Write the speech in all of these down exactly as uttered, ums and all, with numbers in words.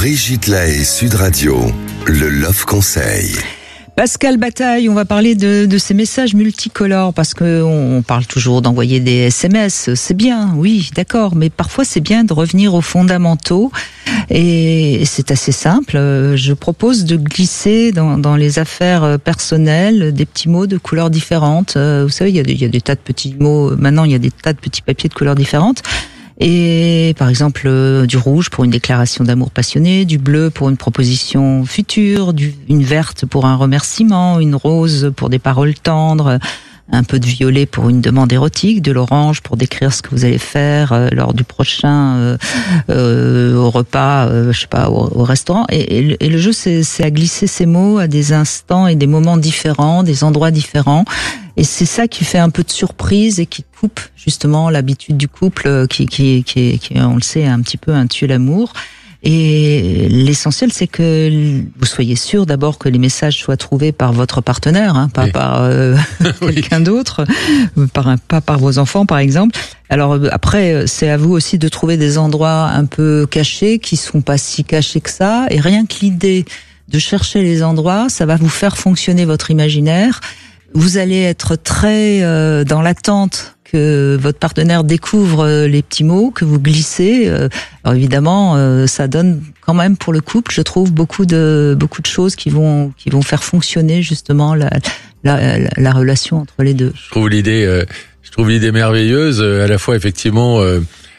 Brigitte Lahaie, Sud Radio, le Love Conseil. Pascal Bataille, on va parler de, de ces messages multicolores parce que on parle toujours d'envoyer des S M S, c'est bien, oui, d'accord, mais parfois c'est bien de revenir aux fondamentaux et c'est assez simple. Je propose de glisser dans, dans les affaires personnelles des petits mots de couleurs différentes. Vous savez, il y a des, il y a des tas de petits mots, maintenant il y a des tas de petits papiers de couleurs différentes. Et par exemple euh, du rouge pour une déclaration d'amour passionné, du bleu pour une proposition future, du, une verte pour un remerciement, une rose pour des paroles tendres, un peu de violet pour une demande érotique, de l'orange pour décrire ce que vous allez faire euh, lors du prochain euh, euh, au repas, euh, je sais pas, au, au restaurant. Et, et, le, et le jeu, c'est, c'est à glisser ces mots à des instants et des moments différents, des endroits différents. Et c'est ça qui fait un peu de surprise et qui coupe justement l'habitude du couple qui, qui, qui, qui on le sait, un petit peu un tue-l'amour. Et l'essentiel, c'est que vous soyez sûr d'abord que les messages soient trouvés par votre partenaire, hein, pas oui. par euh, quelqu'un oui. d'autre, par un, pas par vos enfants par exemple. Alors après, c'est à vous aussi de trouver des endroits un peu cachés qui sont pas si cachés que ça. Et rien que l'idée de chercher les endroits, ça va vous faire fonctionner votre imaginaire. Vous allez être très euh, dans l'attente que votre partenaire découvre euh, les petits mots que vous glissez. Euh, alors évidemment, euh, ça donne quand même pour le couple, je trouve, beaucoup de beaucoup de choses qui vont qui vont faire fonctionner justement la la, la, la relation entre les deux. Je trouve l'idée, euh, je trouve l'idée merveilleuse. À la fois effectivement. Euh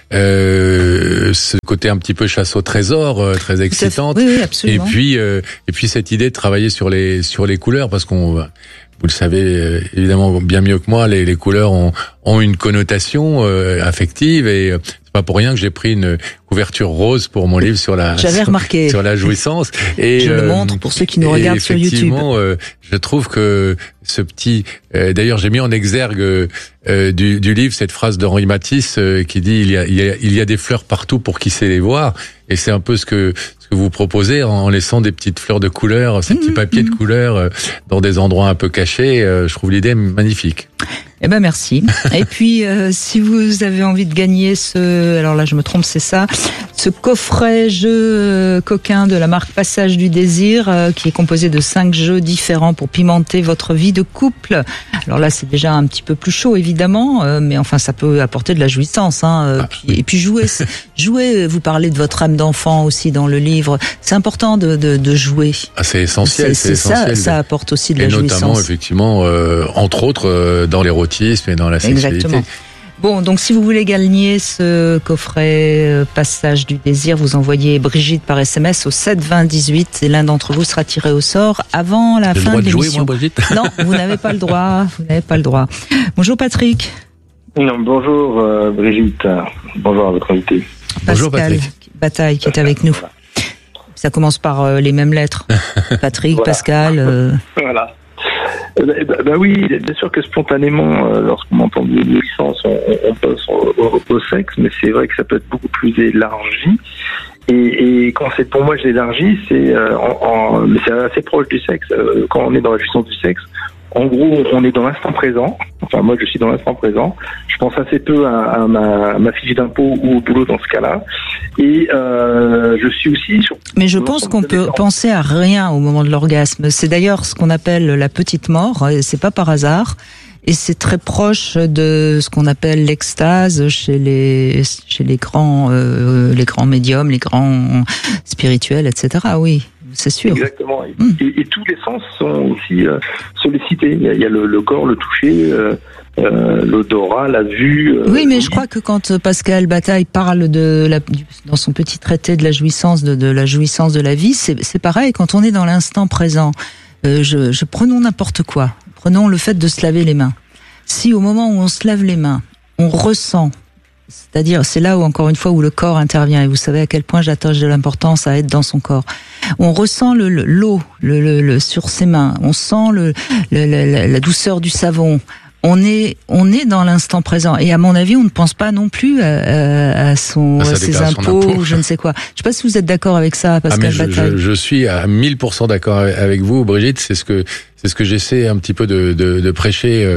Euh, ce côté un petit peu chasse au trésor, euh, très excitante. Oui, oui, absolument. Et puis, euh, et puis cette idée de travailler sur les sur les couleurs, parce qu'on, vous le savez euh, évidemment bien mieux que moi, les, les couleurs ont ont une connotation euh, affective et euh, c'est pas pour rien que j'ai pris une couverture rose pour mon livre sur la J'avais sur, remarqué. sur la jouissance. Et je euh, le montre pour ceux qui nous regardent sur YouTube. Effectivement, euh, je trouve que ce petit, euh, d'ailleurs, j'ai mis en exergue euh, du, du livre cette phrase d'Henri Matisse euh, qui dit il y a il y a il y a des fleurs partout pour qui sait les voir. Et c'est un peu ce que ce que vous proposez en laissant des petites fleurs de couleur, ces petits papiers de couleur euh, dans des endroits un peu cachés. Euh, je trouve l'idée magnifique. Eh ben merci. Et puis euh, si vous avez envie de gagner ce, alors là je me trompe, c'est ça, ce coffret jeu euh, coquin de la marque Passage du Désir euh, qui est composé de cinq jeux différents pour pimenter votre vie de couple. Alors là c'est déjà un petit peu plus chaud évidemment, euh, mais enfin ça peut apporter de la jouissance. Hein, euh, ah, puis, oui. Et puis jouer, jouer. Vous parlez de votre âme d'enfant aussi dans le livre. C'est important de, de, de jouer. Ah, c'est essentiel. C'est, c'est, c'est essentiel. Ça, ça apporte aussi de et la jouissance. Et notamment effectivement, euh, entre autres euh, dans l'érotisme et dans la sexualité. Exactement. Bon, donc si vous voulez gagner ce coffret euh, Passage du Désir, vous envoyez Brigitte par S M S au sept vingt dix-huit et l'un d'entre vous sera tiré au sort avant la J'ai fin le droit de de l'émission. jouer, moi, Brigitte ? Non, vous n'avez pas le droit. Vous n'avez pas le droit. Bonjour Patrick. Non, bonjour euh, Brigitte. Bonjour à votre invité. Bonjour Pascal Patrick. Bataille qui est avec nous. Voilà. Ça commence par euh, les mêmes lettres. Patrick, Voilà. Pascal. Euh... Voilà. Euh, bah, bah oui, bien sûr que spontanément, euh, lorsqu'on entend des licences, on, on passe au, au, au sexe, mais c'est vrai que ça peut être beaucoup plus élargi. Et, et quand c'est pour moi, je l'élargis, c'est, euh, en, en, mais c'est assez proche du sexe. Euh, quand on est dans la jouissance du sexe, en gros, on est dans l'instant présent. Enfin, moi, je suis dans l'instant présent. Je pense assez peu à, à, ma, à ma fiche d'impôt ou au boulot dans ce cas-là. Et euh, je suis aussi sur... Mais je pense qu'on peut penser à rien au moment de l'orgasme. C'est d'ailleurs ce qu'on appelle la petite mort. Et c'est pas par hasard. Et c'est très proche de ce qu'on appelle l'extase chez les chez les grands euh, les grands médiums, les grands spirituels, et cetera. Oui. C'est sûr. Exactement. Et, mmh. et, et tous les sens sont aussi euh, sollicités. Il y a, il y a le, le corps, le toucher, euh, euh, l'odorat, la vue. Euh, oui, mais je crois que quand Pascal Bataille parle de la, dans son petit traité de la jouissance, de, de la jouissance de la vie, c'est, c'est pareil. Quand on est dans l'instant présent, euh, je, je prenons n'importe quoi. Prenons le fait de se laver les mains. Si au moment où on se lave les mains, on ressent, c'est-à-dire, c'est là où, encore une fois, où le corps intervient. Et vous savez à quel point j'attache de l'importance à être dans son corps. On ressent le, le, l'eau le, le, le, sur ses mains. On sent le, le, la, la douceur du savon. On est, on est dans l'instant présent. Et à mon avis, on ne pense pas non plus à, à, son, à ses impôts ou je ne sais quoi. Je ne sais pas si vous êtes d'accord avec ça, Pascal ah, mais Bataille. Je, je, je suis à mille pour cent d'accord avec vous, Brigitte. C'est ce que, c'est ce que j'essaie un petit peu de, de, de prêcher. Euh,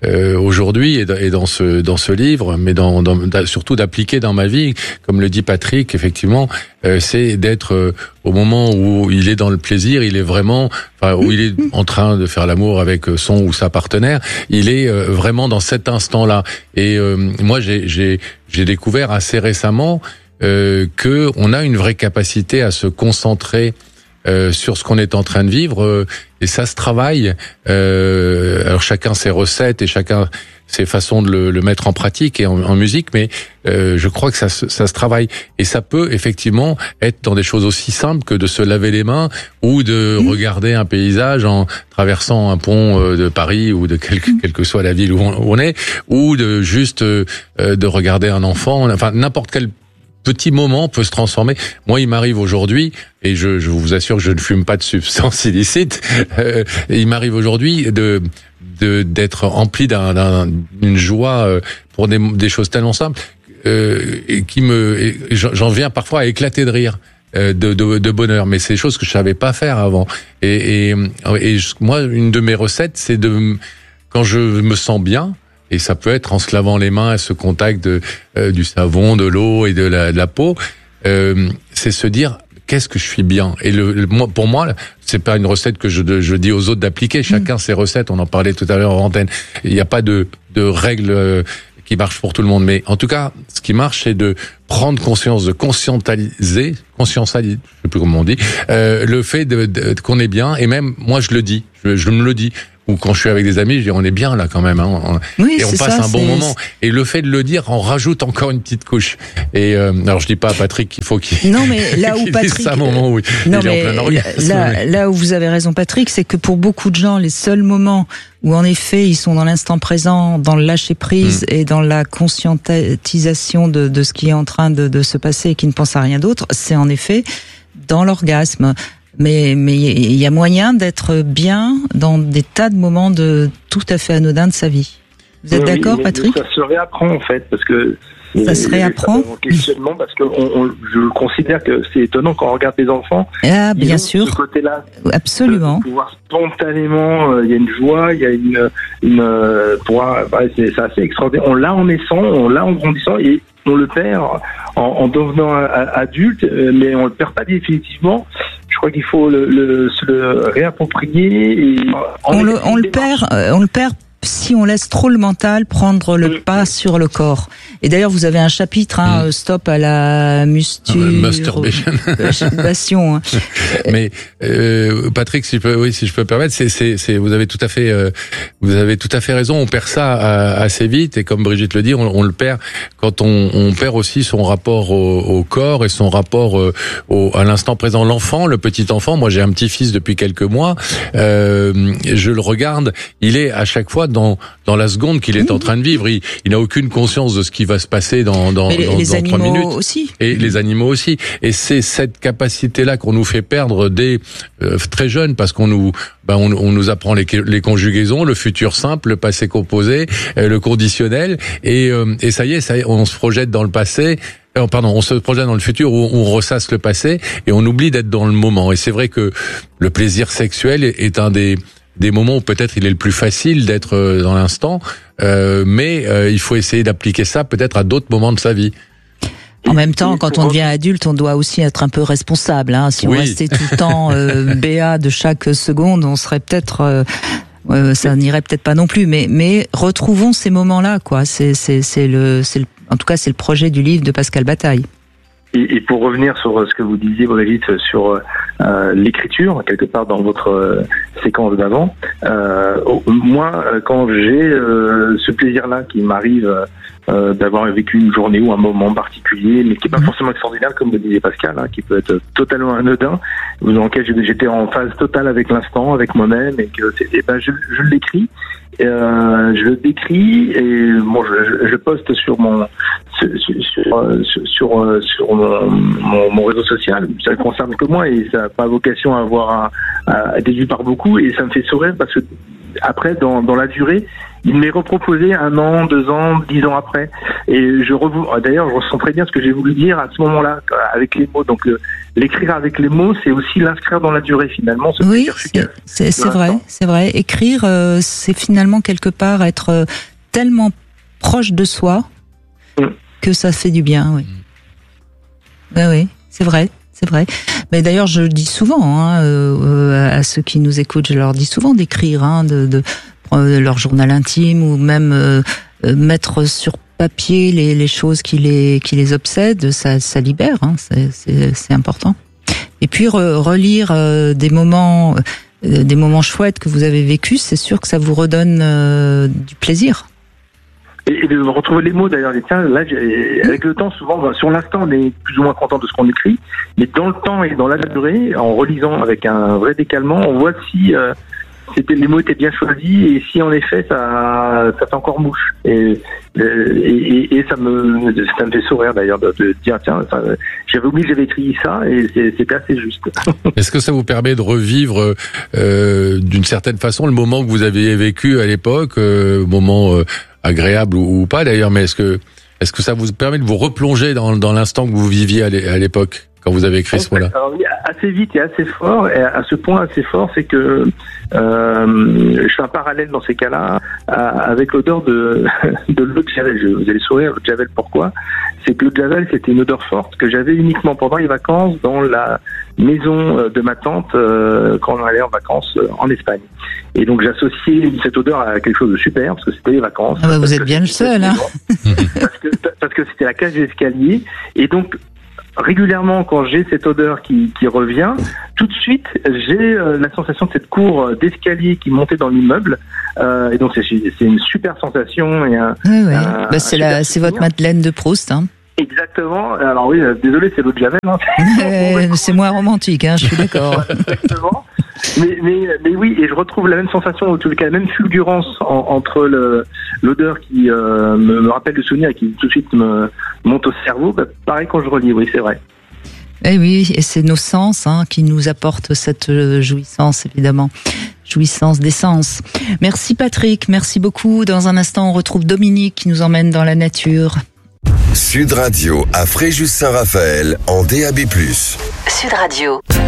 euh, aujourd'hui et, et dans ce dans ce livre, mais dans, dans surtout d'appliquer dans ma vie, comme le dit Patrick, effectivement, euh, c'est d'être euh, au moment où il est dans le plaisir, il est vraiment, enfin où il est en train de faire l'amour avec son ou sa partenaire, il est euh, vraiment dans cet instant-là. Et euh, moi, j'ai j'ai j'ai découvert assez récemment euh, que on a une vraie capacité à se concentrer Euh, sur ce qu'on est en train de vivre, euh, et ça se travaille. Euh, alors chacun ses recettes et chacun ses façons de le, le mettre en pratique et en, en musique, mais euh, je crois que ça, ça se travaille. Et ça peut effectivement être dans des choses aussi simples que de se laver les mains ou de mmh. regarder un paysage en traversant un pont de Paris ou de quelque, mmh. quelle que soit la ville où on, où on est, ou de juste euh, de regarder un enfant, enfin n'importe quel petit moment peut se transformer. Moi, il m'arrive aujourd'hui, et je, je vous assure que je ne fume pas de substances illicites, euh, il m'arrive aujourd'hui de, de d'être empli d'un, d'un, d'une joie euh, pour des, des choses tellement simples euh, et qui me, et j'en viens parfois à éclater de rire. De, de, de bonheur, mais c'est des choses que je savais pas faire avant. Et, et, et je, moi, une de mes recettes, c'est de, quand je me sens bien, et ça peut être en se lavant les mains à ce contact de, euh, du savon, de l'eau et de la, de la peau, euh, c'est se dire qu'est-ce que je suis bien. Et le, le pour moi, c'est pas une recette que je, je dis aux autres d'appliquer. Chacun mmh. ses recettes. On en parlait tout à l'heure en antenne. Il n'y a pas de, de règles euh, qui marchent pour tout le monde. Mais en tout cas, ce qui marche, c'est de prendre conscience, de conscientiser, conscientiser, je sais plus comment on dit, euh, le fait de, de, qu'on est bien. Et même moi, je le dis, je, je me le dis. Ou quand je suis avec des amis, je dis on est bien là quand même, hein, oui, et on passe ça, un bon c'est... moment. Et le fait de le dire, on rajoute encore une petite couche. Et euh, alors je dis pas à Patrick qu'il faut qu'il. Non mais là où Patrick. Ça, un moment où non il mais est en plein orgasme. là, là où vous avez raison Patrick, c'est que pour beaucoup de gens, les seuls moments où en effet ils sont dans l'instant présent, dans le lâcher prise mmh. et dans la conscientisation de, de ce qui est en train de, de se passer et qui ne pense à rien d'autre, c'est en effet dans l'orgasme. Mais mais il y a moyen d'être bien dans des tas de moments de tout à fait anodins de sa vie. Vous êtes oui, d'accord, Patrick ? Ça se réapprend en fait, parce que ça se réapprend. Questionnement, parce que on, on, je considère que c'est étonnant quand on regarde des enfants. Ah, bien sûr. Ce côté-là, absolument. De pouvoir spontanément, il euh, y a une joie, il y a une une euh, pouvoir, bah, c'est, c'est assez extraordinaire. On l'a en naissant, on l'a en grandissant et on le perd en, en devenant adulte, mais on le perd pas définitivement. Je crois qu'il faut le, le, se le réapproprier. Et on, le, on le perd, on le perd si on laisse trop le mental prendre le pas sur le corps. Et d'ailleurs, vous avez un chapitre, hein, mmh. stop à la musture, masturbation. Hein. Mais euh, Patrick, si je peux, oui, si je peux me permettre, c'est, c'est, c'est, vous avez tout à fait, euh, vous avez tout à fait raison. On perd ça euh, assez vite, et comme Brigitte le dit, on, on le perd quand on, on perd aussi son rapport au, au corps et son rapport euh, au, à l'instant présent. L'enfant, le petit enfant. Moi, j'ai un petit-fils depuis quelques mois. Euh, je le regarde. Il est à chaque fois dans dans la seconde qu'il est en train de vivre. Il, il n'a aucune conscience de ce qui va se passer dans dans, les, dans, les dans trois minutes. Aussi. Et les animaux aussi. Et c'est cette capacité-là qu'on nous fait perdre dès euh, très jeunes, parce qu'on nous ben on, on nous apprend les, les conjugaisons, le futur simple, le passé composé, euh, le conditionnel, et euh, et ça y est, ça y est, on se projette dans le passé. Euh, pardon, on se projette dans le futur où on ressasse le passé et on oublie d'être dans le moment. Et c'est vrai que le plaisir sexuel est, est un des des moments où peut-être il est le plus facile d'être dans l'instant, euh, mais euh, il faut essayer d'appliquer ça peut-être à d'autres moments de sa vie. En même temps, quand on devient adulte, on doit aussi être un peu responsable. Hein. Si on oui. restait tout le temps euh, B A de chaque seconde, on serait peut-être... Euh, euh, ça n'irait peut-être pas non plus. Mais, mais retrouvons ces moments-là, quoi. C'est, c'est, c'est le, c'est le, en tout cas, c'est le projet du livre de Pascal Bataille. Et, et pour revenir sur ce que vous disiez, Brigitte, sur euh, l'écriture, quelque part dans votre euh, séquence d'avant, euh, moi, quand j'ai euh, ce plaisir-là qui m'arrive euh, d'avoir vécu une journée ou un moment particulier, mais qui n'est pas forcément extraordinaire, comme le disait Pascal, hein, qui peut être totalement anodin, dans lequel j'étais en phase totale avec l'instant, avec moi-même, et que et ben je, je l'écris. Euh, je le décris et bon, je, je poste sur mon sur sur sur, sur mon, mon, mon réseau social. Ça ne concerne que moi et ça n'a pas vocation à avoir à, à être vu par beaucoup, et ça me fait sourire parce que après, dans, dans la durée, il m'est reproposé un an, deux ans, dix ans après. Et je revois, d'ailleurs, je ressens très bien ce que j'ai voulu dire à ce moment-là, avec les mots. Donc, euh, l'écrire avec les mots, c'est aussi l'inscrire dans la durée finalement. Ce oui, c'est, c'est, c'est vrai, c'est vrai. Écrire, euh, c'est finalement quelque part être euh, tellement proche de soi mm. que ça fait du bien. Oui, mm. oui, oui, c'est vrai. C'est vrai. Mais d'ailleurs, je le dis souvent hein, euh, à ceux qui nous écoutent, je leur dis souvent d'écrire, hein, de, de prendre leur journal intime ou même euh, mettre sur papier les, les choses qui les qui les obsèdent. Ça, ça libère. Hein, c'est, c'est, c'est important. Et puis re, relire euh, des moments, euh, des moments chouettes que vous avez vécus, c'est sûr que ça vous redonne euh, du plaisir. Et de retrouver les mots d'ailleurs, tiens, là, avec le temps, souvent, sur l'instant, on est plus ou moins content de ce qu'on écrit, mais dans le temps et dans la durée, en relisant avec un vrai décalement, on voit si euh, c'était, les mots étaient bien choisis et si en effet ça, ça fait encore mouche. Et, et, et ça me, ça me fait sourire d'ailleurs de, de dire tiens, ça, j'avais oublié que j'avais écrit ça et c'était assez juste. Est-ce que ça vous permet de revivre euh, d'une certaine façon le moment que vous aviez vécu à l'époque, euh, moment euh, agréable ou, ou pas d'ailleurs, mais est-ce que est-ce que ça vous permet de vous replonger dans, dans l'instant que vous viviez à l'époque quand vous avez écrit ce mot-là? Alors oui, assez vite et assez fort, et à ce point assez fort, c'est que euh, je fais un parallèle dans ces cas-là avec l'odeur de, de l'eau de Javel. Je, vous allez sourire, l'eau de Javel, pourquoi? C'est que l'eau de Javel, c'était une odeur forte que j'avais uniquement pendant les vacances dans la maison de ma tante euh, quand on allait en vacances en Espagne. Et donc j'associais cette odeur à quelque chose de super parce que c'était les vacances. Ah bah vous êtes bien le seul, hein. Parce que, parce que c'était la cage d'escalier. Et donc régulièrement, quand j'ai cette odeur qui, qui revient, tout de suite, j'ai euh, la sensation de cette cour d'escalier qui montait dans l'immeuble. Euh, et donc, c'est, c'est une super sensation. Et un, oui, oui. Un, bah, c'est, la, c'est votre Madeleine de Proust. Hein. Exactement. Alors oui, euh, désolé, c'est l'eau de Javel. Hein. Euh, c'est moins romantique, hein, je suis d'accord. Exactement. Mais, mais, mais oui, et je retrouve la même sensation, ou en tout cas la même fulgurance en, entre le, l'odeur qui euh, me, me rappelle le souvenir et qui tout de suite me monte au cerveau. Bah, pareil quand je relis, oui, c'est vrai. Eh oui, et c'est nos sens hein, qui nous apportent cette jouissance, évidemment. Jouissance des sens. Merci Patrick, merci beaucoup. Dans un instant, on retrouve Dominique qui nous emmène dans la nature. Sud Radio à Fréjus-Saint-Raphaël en D A B plus. Sud Radio.